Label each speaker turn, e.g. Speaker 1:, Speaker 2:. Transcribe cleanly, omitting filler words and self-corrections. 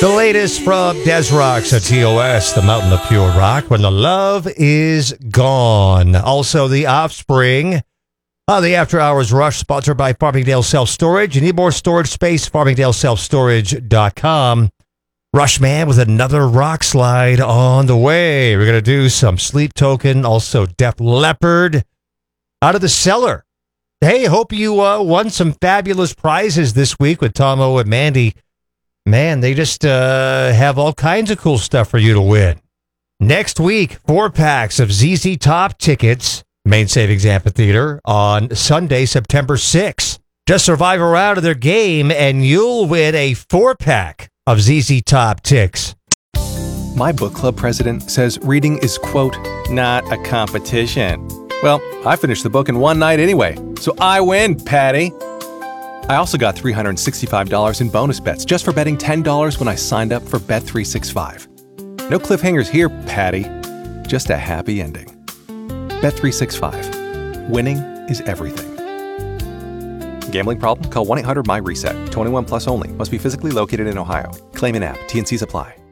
Speaker 1: The latest from Des Rocks at TOS, the Mountain of Pure Rock, When the Love Is Gone. Also, The Offspring. The After Hours Rush, sponsored by Farmingdale Self-Storage. You need more storage space, farmingdaleselfstorage.com. Rushman with another rock slide on the way. We're going to do some Sleep Token, also Def Leppard. Out of the Cellar. Hey, hope you won some fabulous prizes this week with Tomo and Mandy. Man, they just have all kinds of cool stuff for you to win. Next week, 4 packs of ZZ Top tickets, Main Savings Amphitheater, on Sunday, September 6th. Just survive a round of their game, and you'll win a 4-pack of ZZ Top ticks.
Speaker 2: My book club president says reading is, quote, not a competition. Well, I finished the book in one night anyway, so I win, Patty. I also got $365 in bonus bets just for betting $10 when I signed up for Bet365. No cliffhangers here, Patty. Just a happy ending. Bet365. Winning is everything. Gambling problem? Call 1-800-MY-RESET. 21 plus only. Must be physically located in Ohio. Claim in app. T&Cs apply.